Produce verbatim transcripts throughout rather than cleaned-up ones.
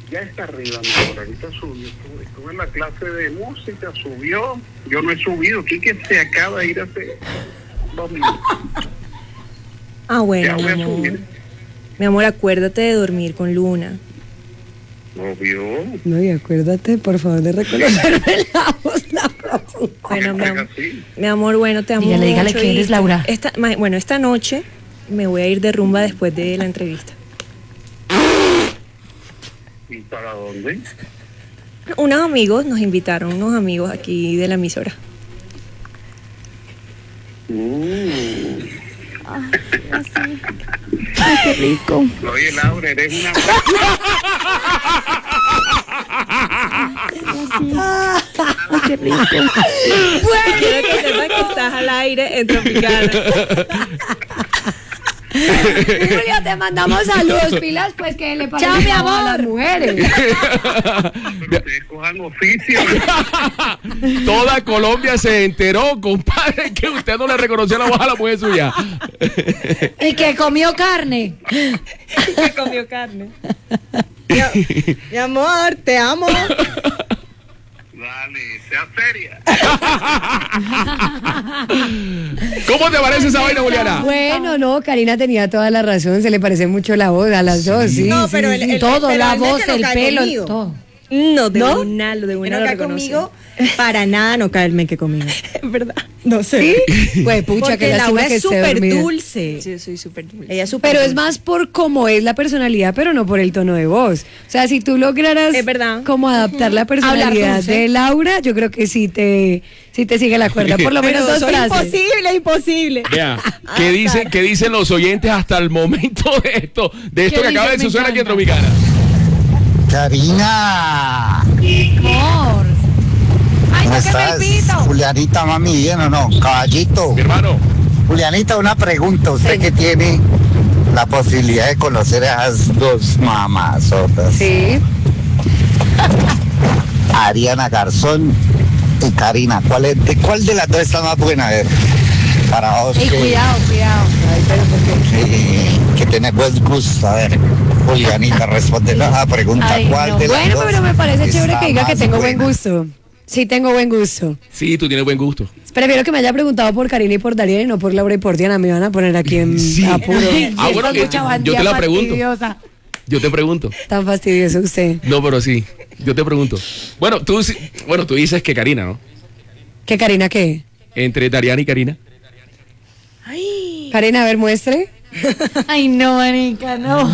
Ya está arriba, mi amor, ahorita subió. Estuve, estuve en la clase de música, subió. Yo no he subido. Quique se acaba de ir hace dos minutos. Ah, bueno, Ya mi voy a amor. subir. Mi amor, acuérdate de dormir con Luna. Obvio. No, y acuérdate, por favor, de reconocerme la voz la próxima. Bueno, mi amor, Así. mi amor, bueno, te amo Dígale, mucho. dígale quién y eres, Laura. Esta, ma- bueno, esta noche me voy a ir de rumba después de la entrevista. ¿Y para dónde? Unos amigos nos invitaron, unos amigos aquí de la emisora. Mm. Ay, qué rico. Oye, Laura, eres una... Ay, qué rico. Quiero que sepas que estás al aire en Tropicana. Julia, te mandamos saludos, pilas, pues que le parece Chao, mi a amor. las mujeres. Pero ustedes cojan oficio. Toda Colombia se enteró, compadre, que usted no le reconoció la voz a la mujer suya. Y que comió carne. Que comió carne. Mi, mi amor, te amo. Dale, sea seria. ¿Cómo te parece esa vaina, Juliana? Bueno, no, Karina tenía toda la razón, se le parece mucho la voz a las dos, sí. No, sí, pero sí. el- el- Todo, pero la él no voz, es que no el cae pelo, conmigo. todo. No, de ¿No? una, de Que una no lo cae reconoce. conmigo, para nada no cae el meque conmigo. Es verdad. No sé. Pues pucha, Porque que lástima Laura que es esté súper dormida. dulce. Sí, soy súper dulce. Ella es súper Pero es dulce. más por cómo es la personalidad, pero no por el tono de voz. O sea, si tú lograras Es verdad. como adaptar la personalidad dulce. de Laura, yo creo que sí te, sí te sigue la cuerda. Por lo menos Pero dos soy frases. imposible, imposible. Vea, ¿qué dicen, ¿qué dicen los oyentes hasta el momento de esto, de esto ¿Qué que acaba de dicen? Me suceder aquí en encanta. Tropicana? Karina, Amor. Ay, ¿cómo tóqueme el estás? pito. Julianita, mami, bien o no, caballito. Mi hermano, Julianita, una pregunta, usted que tiene la posibilidad de conocer a esas dos mamazotas, Sí. Ariana Garzón y Karina, ¿cuál es, de cuál de las dos está más buena? A ver, para vos Ey, que, cuidado, cuidado. Ay, pero ¿por qué? eh, que tenés buen gusto, a ver, Julianita, responde la pregunta, Ay, ¿cuál no. de las Bueno, dos pero me parece chévere está que diga que más tengo buen buena? gusto. Sí, tengo buen gusto. sí, tú tienes buen gusto. Prefiero que me haya preguntado por Karina y por Darío y no por Laura y por Diana. Me van a poner aquí en Sí. apuro. Ah, bueno, que Mucha yo te la bandía pregunto. fastidiosa. Yo te pregunto. Tan fastidioso usted. No, pero sí, yo te pregunto. Bueno, tú, sí- bueno, tú dices que Karina, ¿no? ¿Qué Karina qué? Entre Dariana y Karina. Karina, a ver, muestre. Ay, no, marica, no.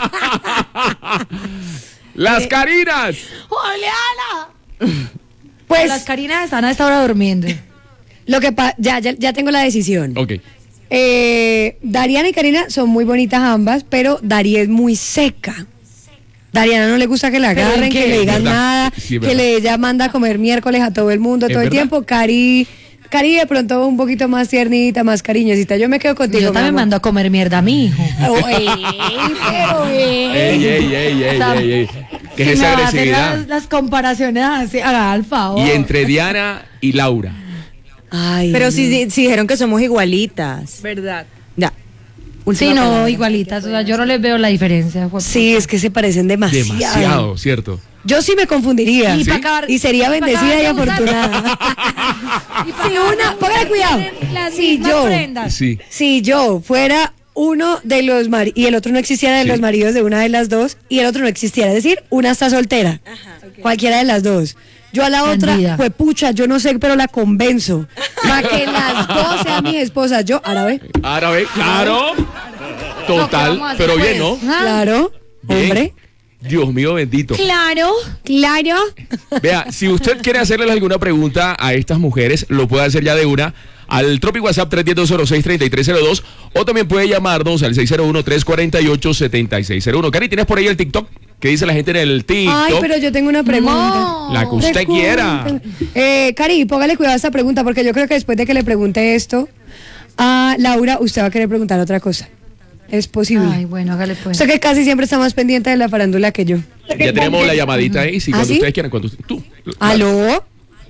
¡Las Karinas! ¡Juliana! Pues Las Karinas están a esta hora durmiendo. lo que pa ya, ya, ya tengo la decisión. Ok. Eh, Dariana y Karina son muy bonitas ambas, pero Dari es muy seca. Dariana no le gusta que la ¿Pero agarren, en qué? que le digan ¿Verdad? nada, Sí, es que verdad. le ella manda a comer miércoles a todo el mundo ¿Es todo el verdad? tiempo. Cari, Cari de pronto un poquito más tiernita, más cariñosita. Yo me quedo contigo. Yo mi también amor. mando a comer mierda a mi hijo. Oh, ey, pero ey. ¡Ey, ey, ey, ey, O sea, ey, ey! ¿Qué si es me esa va a hacer agresividad? Las, las comparaciones así, haga al favor. Y entre Diana y Laura. Ay, Pero no. si, si dijeron que somos igualitas. ¿Verdad? Ya. Sí, Última no, palabra. igualitas. O sea, yo no les veo la diferencia. juez. Sí, es que se parecen demasiado. Demasiado, ¿cierto? Yo sí me confundiría. Y, ¿Sí? pa' acabar- Y sería y pa' bendecida y acabar de usar- afortunada. Y pa' Si acabar una, de póngale usar cuidado. tienen las Si mismas yo, prendas. Sí. si yo fuera uno de los maridos y el otro no existiera de Sí. los maridos de una de las dos y el otro no existiera, es decir, una está soltera, cualquiera de las dos. Yo a la otra, Bandida. pues pucha, yo no sé, pero la convenzo para que las dos sean mis esposas. Yo, árabe, Árabe, claro. Total, vamos a hacer, pero bien, pues? ¿no? Ah, claro, Bien. hombre, Dios mío bendito. Claro. claro. Vea, si usted quiere hacerle alguna pregunta a estas mujeres, lo puede hacer ya de una al Tropic WhatsApp tres uno cero, dos cero seis, tres tres cero dos o también puede llamarnos al seis cero uno, tres cuatro ocho, siete seis cero uno. Cari, ¿tienes por ahí el TikTok? ¿Qué dice la gente en el TikTok? Ay, pero yo tengo una pregunta. No. La que usted quiera. Eh, Cari, póngale cuidado a esta pregunta porque yo creo que después de que le pregunte esto a Laura, usted va a querer preguntar otra cosa. Es posible. Ay, bueno, hágale pues. Usted que casi siempre está más pendiente de la farándula que yo. Ya tenemos la llamadita ahí, si ¿Ah, cuando sí? ustedes quieran, cuando tú. ¿Aló?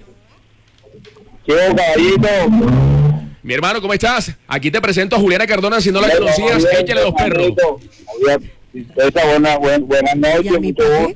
¿Qué caballito? Mi hermano, ¿cómo estás? Aquí te presento a Juliana Cardona, si no la conocías, échale dos perros. Esa buena, buen, buenas ¿Y a noches, mi mucho papi? gusto.